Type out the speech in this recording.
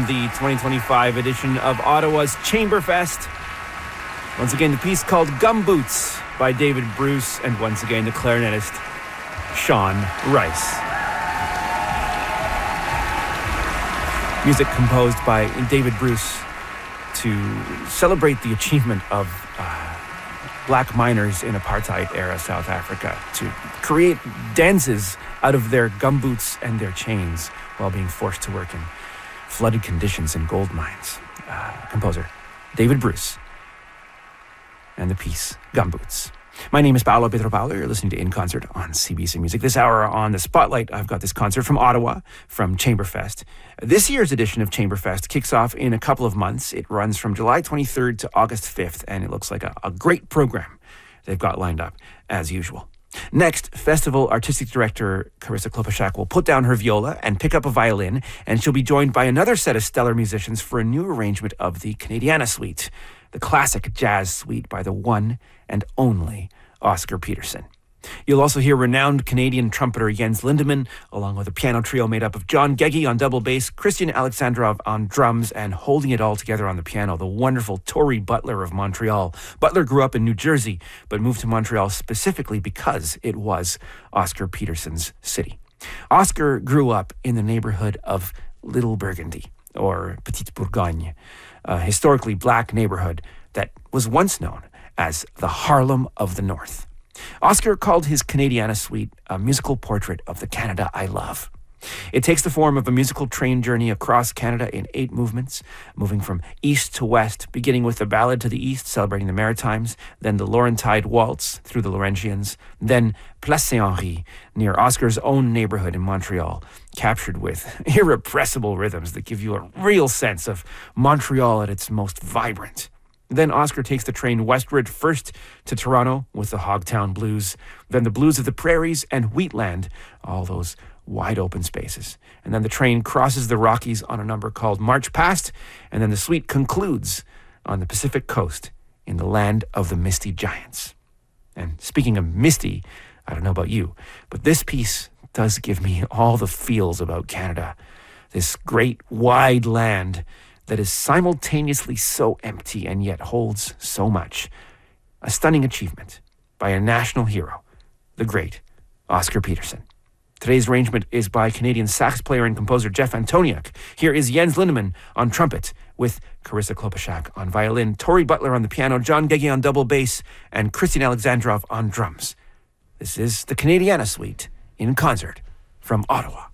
the 2025 edition of Ottawa's Chamberfest. Once again, the piece called Gumboots by David Bruce, and once again, the clarinetist Sean Rice. Music composed by David Bruce to celebrate the achievement of black miners in apartheid-era South Africa to create dances out of their gumboots and their chains while being forced to work in flooded conditions in gold mines. Composer David Bruce and the piece Gumboots. My name is Paolo Pedro Paolo. You're listening to In Concert on CBC Music. This hour on the Spotlight, I've got this concert from Ottawa, from Chamberfest. This year's edition of Chamberfest kicks off in a couple of months. It runs from July 23rd to August 5th, and it looks like a great program they've got lined up, as usual. Next, festival artistic director Carissa Klobuchak will put down her viola and pick up a violin, and she'll be joined by another set of stellar musicians for a new arrangement of the Canadiana Suite, the classic jazz suite by the one and only Oscar Peterson. You'll also hear renowned Canadian trumpeter Jens Lindemann, along with a piano trio made up of John Geggy on double bass, Christian Alexandrov on drums, and holding it all together on the piano, the wonderful Tori Butler of Montreal. Butler grew up in New Jersey, but moved to Montreal specifically because it was Oscar Peterson's city. Oscar grew up in the neighborhood of Little Burgundy, or Petite Bourgogne, a historically black neighborhood that was once known as the Harlem of the North. Oscar called his Canadiana Suite a musical portrait of the Canada I love. It takes the form of a musical train journey across Canada in 8 movements, moving from east to west, beginning with the Ballad to the East, celebrating the Maritimes, then the Laurentide Waltz through the Laurentians, then Place Saint-Henri, near Oscar's own neighborhood in Montreal, captured with irrepressible rhythms that give you a real sense of Montreal at its most vibrant. Then Oscar takes the train westward, first to Toronto with the Hogtown Blues, then the Blues of the Prairies and Wheatland, all those wide open spaces. And then the train crosses the Rockies on a number called March Past, and then the suite concludes on the Pacific coast in the land of the Misty Giants. And speaking of misty, I don't know about you, but this piece does give me all the feels about Canada. This great, wide land that is simultaneously so empty and yet holds so much. A stunning achievement by a national hero, the great Oscar Peterson. Today's arrangement is by Canadian sax player and composer Jeff Antoniuk. Here is Jens Lindemann on trumpet with Carissa Klobuchak on violin, Tori Butler on the piano, John Geggy on double bass, and Christian Alexandrov on drums. This is the Canadiana Suite in concert from Ottawa.